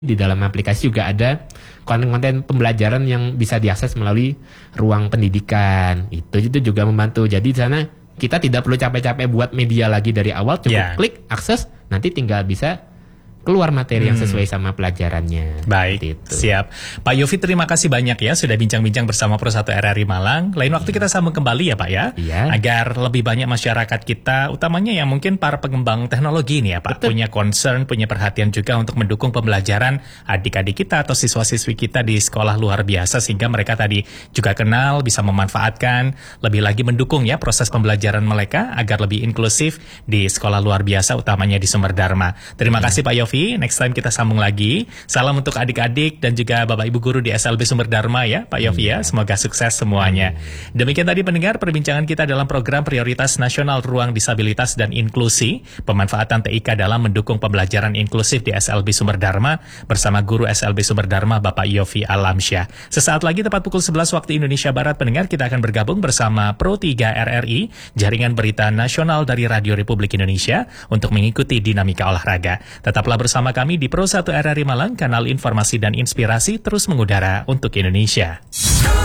Di dalam aplikasi juga ada konten-konten pembelajaran yang bisa diakses melalui ruang pendidikan. Itu juga membantu. Jadi di sana kita tidak perlu capek-capek buat media lagi dari awal, cukup klik, akses, nanti tinggal bisa keluar materi yang sesuai sama pelajarannya. Baik, siap. Pak Yofi, terima kasih banyak ya sudah bincang-bincang bersama Pro 1 RRI Malang. Lain waktu kita sambung kembali ya Pak ya. Iya. Agar lebih banyak masyarakat kita, utamanya yang mungkin para pengembang teknologi ini ya Pak, punya concern, punya perhatian juga untuk mendukung pembelajaran adik-adik kita atau siswa-siswi kita di sekolah luar biasa, sehingga mereka tadi juga kenal, bisa memanfaatkan, lebih lagi mendukung ya proses pembelajaran mereka agar lebih inklusif di sekolah luar biasa, utamanya di Sumber Dharma. Terima kasih Pak Yofi. Next time kita sambung lagi. Salam untuk adik-adik dan juga Bapak Ibu Guru di SLB Sumber Dharma ya Pak Yofi ya. Semoga sukses semuanya. Demikian tadi pendengar perbincangan kita dalam program Prioritas Nasional Ruang Disabilitas dan Inklusi, pemanfaatan TIK dalam mendukung pembelajaran inklusif di SLB Sumber Dharma bersama Guru SLB Sumber Dharma Bapak Yofi Alamsyah. Sesaat lagi tepat pukul 11 waktu Indonesia Barat, pendengar kita akan bergabung bersama Pro 3 RRI, jaringan berita nasional dari Radio Republik Indonesia untuk mengikuti dinamika olahraga. Tetaplah bersama kami di Pro 1 RRI Malang, kanal informasi dan inspirasi terus mengudara untuk Indonesia. Pro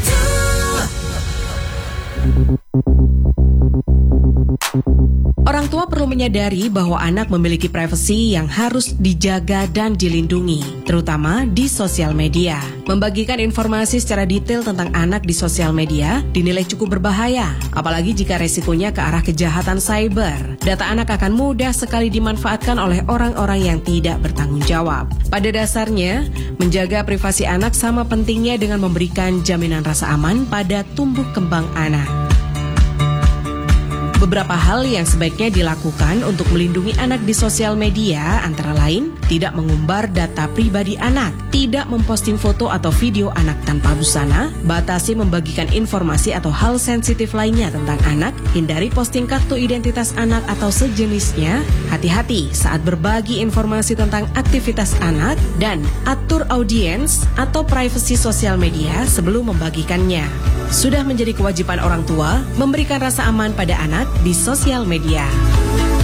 1. Orang tua perlu menyadari bahwa anak memiliki privasi yang harus dijaga dan dilindungi, terutama di sosial media. Membagikan informasi secara detail tentang anak di sosial media dinilai cukup berbahaya, apalagi jika resikonya ke arah kejahatan cyber. Data anak akan mudah sekali dimanfaatkan oleh orang-orang yang tidak bertanggung jawab. Pada dasarnya, menjaga privasi anak sama pentingnya dengan memberikan jaminan rasa aman pada tumbuh kembang anak. Beberapa hal yang sebaiknya dilakukan untuk melindungi anak di sosial media antara lain, tidak mengumbar data pribadi anak, tidak memposting foto atau video anak tanpa busana, batasi membagikan informasi atau hal sensitif lainnya tentang anak, hindari posting kartu identitas anak atau sejenisnya, hati-hati saat berbagi informasi tentang aktivitas anak, dan atur audiens atau privasi sosial media sebelum membagikannya. Sudah menjadi kewajiban orang tua memberikan rasa aman pada anak di sosial media.